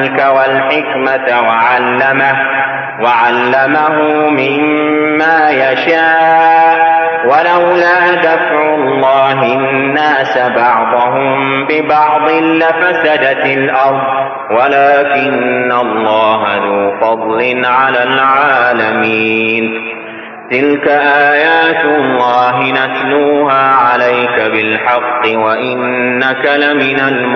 الملك والحكمة وعلمه مما يشاء ولولا دفع الله الناس بعضهم ببعض لفسدت الأرض ولكن الله ذو فضل على العالمين. تلك آيات الله نتلوها عليك بالحق وإنك لمن